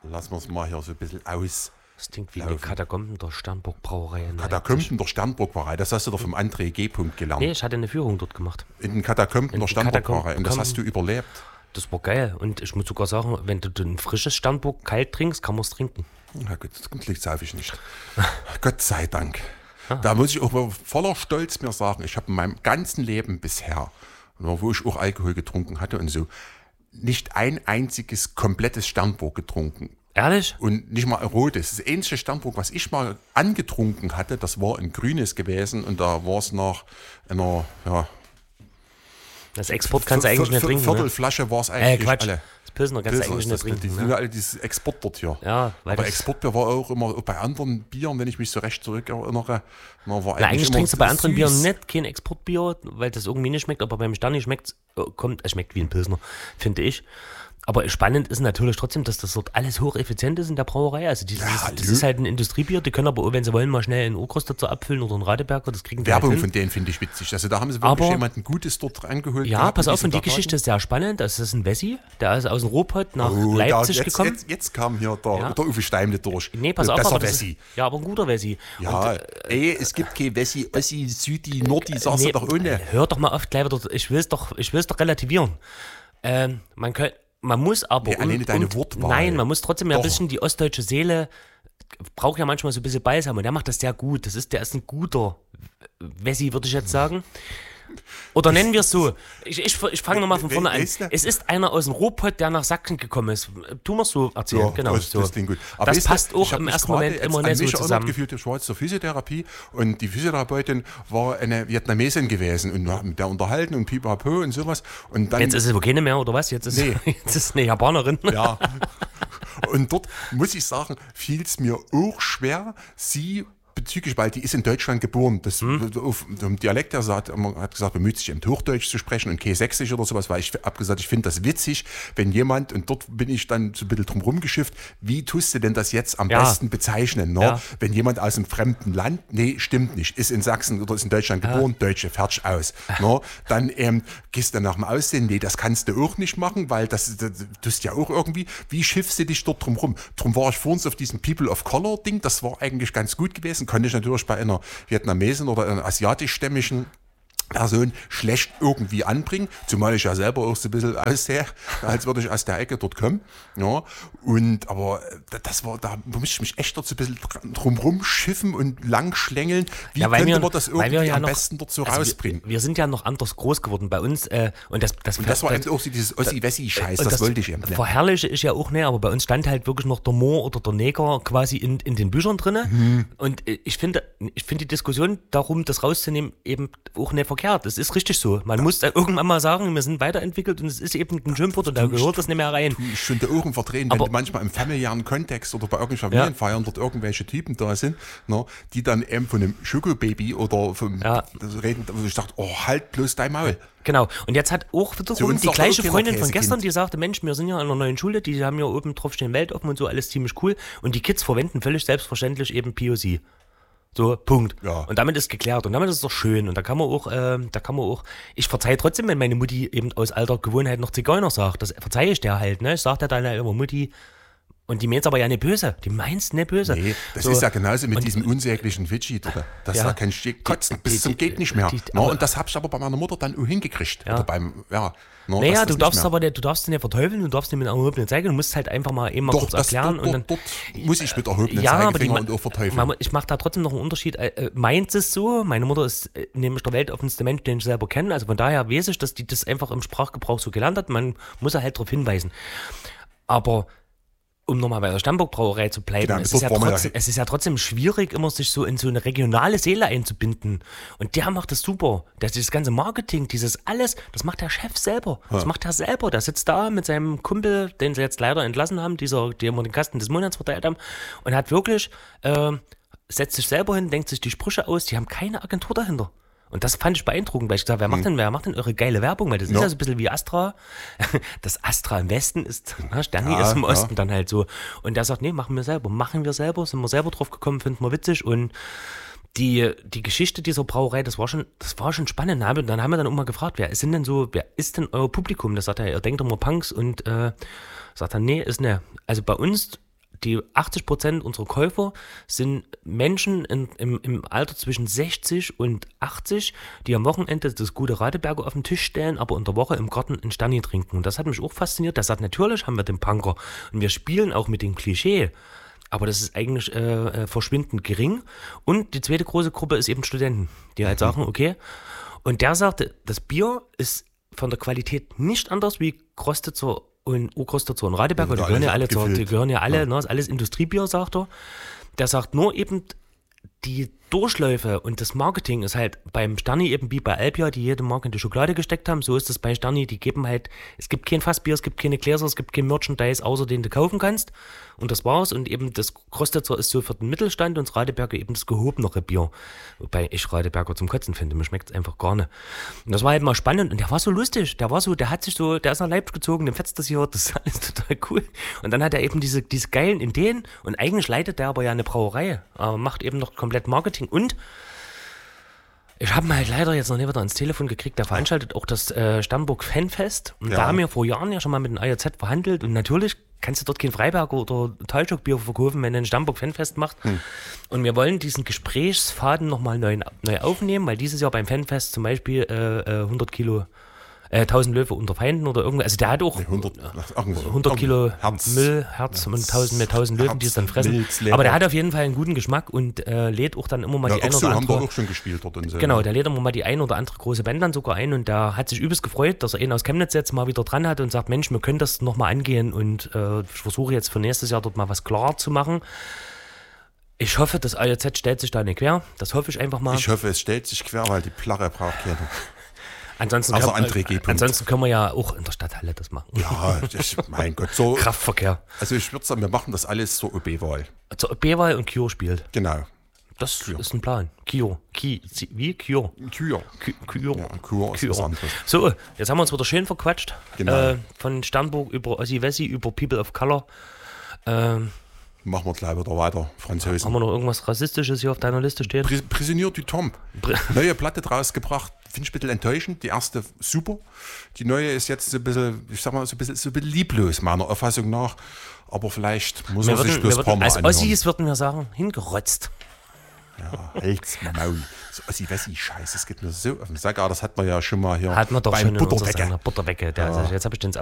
lassen wir es mal hier so ein bisschen aus. Das klingt wie eine Katakomben der Sternburg-Brauerei. Katakomben der Sternburg-Brauerei, das hast du doch vom André G. gelernt. Nee, ich hatte eine Führung dort gemacht. In den Katakomben der Sternburg-Brauerei. Und das hast du überlebt. Das war geil. Und ich muss sogar sagen, wenn du ein frisches Sternburg kalt trinkst, kann man es trinken. Na gut, das liegt sauf ich nicht. Gott sei Dank. Da muss ich auch voller Stolz mir sagen, ich habe in meinem ganzen Leben bisher, wo ich auch Alkohol getrunken hatte und so, nicht ein einziges komplettes Sternburg getrunken. Ehrlich? Und nicht mal ein rotes. Das einzige Sternburg, was ich mal angetrunken hatte, das war ein grünes gewesen und da war es nach einer, ja... Das Export kannst du eigentlich nicht trinken. Viertelflasche war es eigentlich Quatsch. alle. Das Pilsner kannst du eigentlich nicht trinken. Die sind ja alle dieses Export dort hier. Ja, weil aber Exportbier war auch immer bei anderen Bieren, wenn ich mich so recht zurückerinnere. Eigentlich trinkst du bei anderen Bieren nicht kein Exportbier, weil das irgendwie nicht schmeckt, aber beim Sterni schmeckt es schmeckt wie ein Pilsner, finde ich. Aber spannend ist natürlich trotzdem, dass das dort alles hocheffizient ist in der Brauerei. Also das ist halt ein Industriebier, die können aber, wenn sie wollen, mal schnell einen Urkost dazu abfüllen oder einen Radeberger, das kriegen die Werbung halt von denen finde ich witzig. Also da haben sie wirklich jemanden Gutes dort angeholt. Ja, pass auf, und die Geschichte ist sehr spannend. Das ist ein Wessi, der ist aus dem Ruhrpott nach Leipzig gekommen. Jetzt kam hier der Uwe Steimle durch. Nee, pass auf, aber Wessi. Ja, aber ein guter Wessi. Ja, es gibt kein Wessi, Ossi, Südi, Nordi, sagst du doch ohne. Hör doch mal auf, gleich wieder, ich will es doch relativieren. Man muss aber... alleine deine Wortwahl. Nein, man muss trotzdem ja ein bisschen die ostdeutsche Seele, braucht ja manchmal so ein bisschen Balsam und der macht das sehr gut. Der ist ein guter Wessi, würde ich jetzt sagen. Oder nennen wir es so. Ich fange nochmal von vorne an. Es ist einer aus dem Ruhrpott, der nach Sachsen gekommen ist. Tu mal so erzählen. Ja, genau, das klingt gut. Aber das passt auch im ersten Moment immer nicht so zusammen. Gefühlt, ich war jetzt zur Physiotherapie und die Physiotherapeutin war eine Vietnamesin gewesen und wir haben mit der unterhalten und pipapo und sowas. Und dann, jetzt ist es wohl keine mehr, oder was? Jetzt ist es eine Japanerin. Ja. Und dort, muss ich sagen, fiel es mir auch schwer, sie bezüglich, weil die ist in Deutschland geboren. Das auf dem Dialekt, er hat gesagt, bemüht sich eben Hochdeutsch zu sprechen und kein Sächsisch oder sowas, weil ich habe gesagt, ich finde das witzig, wenn jemand, und dort bin ich dann so ein bisschen drum rumgeschifft, wie tust du denn das jetzt am besten bezeichnen? Ne? Ja. Wenn jemand aus einem fremden Land, nee, stimmt nicht, ist in Sachsen oder ist in Deutschland geboren, Deutsche, fertig aus. Ne? Dann gehst du nach dem Aussehen, nee, das kannst du auch nicht machen, weil das tust ja auch irgendwie, wie schiffst du dich dort drum rum? Drum war ich vor uns auf diesem People of Color Ding, das war eigentlich ganz gut gewesen, konnte ich natürlich bei einer Vietnamesin oder einer asiatischstämmigen Person schlecht irgendwie anbringen, zumal ich ja selber auch so ein bisschen aussehe, als würde ich aus der Ecke dort kommen. Ja, aber da musste ich mich echt dort so ein bisschen drumrum schiffen und lang schlängeln. Wie könnte man das irgendwie am besten dort so rausbringen? Wir sind ja noch anders groß geworden bei uns. Und das war eben auch so dieses Ossi-Wessi-Scheiß, das wollte ich eben. Verherrliche ist ja auch nicht, aber bei uns stand halt wirklich noch der Moor oder der Neger quasi in den Büchern drin. Und ich finde die Diskussion darum, das rauszunehmen, eben auch nicht verkehrt. Das ist richtig so. Man muss irgendwann mal sagen, wir sind weiterentwickelt und es ist eben ein Schimpfwort und da gehört das nicht mehr rein. Ich finde Ohren verdrehen, wenn du manchmal im familiären Kontext oder bei irgendwelchen Familienfeiern dort irgendwelche Typen da sind, ne, die dann eben von einem Schokobaby oder vom reden, wo ich dachte, halt bloß dein Maul. Genau. Und jetzt hat auch wiederum die gleiche Freundin von gestern, die sagte, Mensch, wir sind ja in einer neuen Schule, die haben ja oben drauf stehen Weltoffen und so, alles ziemlich cool. Und die Kids verwenden völlig selbstverständlich eben POC. So, Punkt. Ja. Und damit ist geklärt. Und damit ist es doch schön. Und da kann man auch, ich verzeihe trotzdem, wenn meine Mutti eben aus alter Gewohnheit noch Zigeuner sagt. Das verzeihe ich der halt, ne? Ich sag der dann halt immer Mutti. Und die meint's aber ja nicht böse. Die meint's nicht böse. Nee, das ist ja genauso mit diesem unsäglichen Fidget. Das ist ja kein Kotzen bis zum geht nicht mehr. Und das hab ich aber bei meiner Mutter dann auch hingekriegt. Ja. Oder beim, naja, du darfst nicht verteufeln, du darfst nicht mit erhobenen Zeigen, du musst halt einfach mal eben kurz erklären. Dort muss ich mit erhobenen Zeigefinger und auch verteufeln. Ich mache da trotzdem noch einen Unterschied. Meint es so, meine Mutter ist nämlich der weltoffenste Mensch, den ich selber kenne, also von daher weiß ich, dass die das einfach im Sprachgebrauch so gelernt hat, man muss halt darauf hinweisen. Aber um nochmal bei der Sternburg-Brauerei zu bleiben, es ist ja trotzdem schwierig, immer sich so in so eine regionale Seele einzubinden. Und der macht das super. Das ganze Marketing, dieses alles, das macht der Chef selber. Das macht er selber. Der sitzt da mit seinem Kumpel, den sie jetzt leider entlassen haben, dem wir den Kasten des Monats verteilt haben, und hat wirklich, setzt sich selber hin, denkt sich die Sprüche aus, die haben keine Agentur dahinter. Und das fand ich beeindruckend, weil ich gesagt habe, wer macht denn eure geile Werbung? Weil das ist ja so ein bisschen wie Astra. Das Astra im Westen ist, Sterni ist im Osten dann halt so. Und der sagt, nee, machen wir selber, sind wir selber drauf gekommen, finden wir witzig. Und die Geschichte dieser Brauerei, das war schon spannend. Und dann haben wir dann auch mal gefragt, wer ist denn euer Publikum? Das sagt er, ihr denkt immer Punks und sagt er, nee, ist ne. Also bei uns die 80% unserer Käufer sind Menschen im Alter zwischen 60 und 80, die am Wochenende das gute Radeberger auf den Tisch stellen, aber in der Woche im Garten einen Stanni trinken. Und das hat mich auch fasziniert. Der sagt, natürlich haben wir den Punker und wir spielen auch mit dem Klischee. Aber das ist eigentlich verschwindend gering. Und die zweite große Gruppe ist eben Studenten, die halt sagen, okay. Und der sagte, das Bier ist von der Qualität nicht anders wie Krostitzer und Urkrostitzer und Radeberger. Die gehören ja alle, ne, ist alles Industriebier, sagt er. Der sagt nur eben, die Durchläufe und das Marketing ist halt beim Sterni eben wie bei Alpia, die jede Marke in die Schokolade gesteckt haben. So ist es bei Sterni, die geben halt, es gibt kein Fassbier, es gibt keine Gläser, es gibt kein Merchandise, außer den du kaufen kannst. Und das war's. Und eben das Krostitzer ist so für den Mittelstand und das Radeberger eben das gehobenere Bier. Wobei ich Radeberger zum Kotzen finde, mir schmeckt es einfach gar nicht. Und das war halt mal spannend und der war so lustig. Der ist nach Leipzig gezogen, dem fetzt das hier, das ist alles total cool. Und dann hat er eben diese geilen Ideen und eigentlich leitet der aber ja eine Brauerei, aber macht eben noch komplett Marketing. Und ich habe mir halt leider jetzt noch nicht wieder ans Telefon gekriegt, der veranstaltet auch das Sternburg Fanfest. Und da haben wir vor Jahren ja schon mal mit dem AJZ verhandelt. Und natürlich kannst du dort kein Freiberger oder Talschock-Bier verkaufen, wenn du ein Sternburg Fanfest machst. Und wir wollen diesen Gesprächsfaden nochmal neu aufnehmen, weil dieses Jahr beim Fanfest zum Beispiel 1000 Löwe unter Feinden oder irgendwas. Also der hat auch 100 Kilo Herz und 1000 Löwen, die es dann fressen. Aber der hat auf jeden Fall einen guten Geschmack und lädt auch dann immer mal die ein oder andere. Haben wir auch schon gespielt dort. Genau, der lädt immer mal die ein oder andere große Band dann sogar ein und der hat sich übelst gefreut, dass er ihn aus Chemnitz jetzt mal wieder dran hat und sagt, Mensch, wir können das nochmal angehen und ich versuche jetzt für nächstes Jahr dort mal was klar zu machen. Ich hoffe, das AJZ stellt sich da nicht quer. Das hoffe ich einfach mal. Ich hoffe, es stellt sich quer, weil die Plärre braucht keine. Ansonsten können wir ja auch in der Stadthalle das machen. Ja, mein Gott. So, Kraftverkehr. Also ich würde sagen, wir machen das alles zur OB-Wahl. Zur OB-Wahl und Kio spielt. Genau. Das ist ein Plan. Kio. Wie? Kio. Kio. Ja, Kio ist was anderes. So, jetzt haben wir uns wieder schön verquatscht. Genau. Von Sternburg über Ossi Wessi, über People of Color. Machen wir gleich wieder weiter, Französen. Haben wir noch irgendwas Rassistisches hier auf deiner Liste stehen? Prisonnier du Tom. Neue Platte draus gebracht. Finde ich ein bisschen enttäuschend. Die erste super. Die neue ist jetzt so ein bisschen, ich sag mal, so ein bisschen lieblos, meiner Auffassung nach. Aber vielleicht muss man sich bloß ein paar Mal als anhören. Ossis würden wir sagen, hingerotzt. Ja, halt's Maul. So Ossi-Wessi-Scheiß, das geht mir so auf den Sack. Das hat man ja schon mal hier Hat man doch beim schon in Butterwecke. Butterwecke. Jetzt habe ich den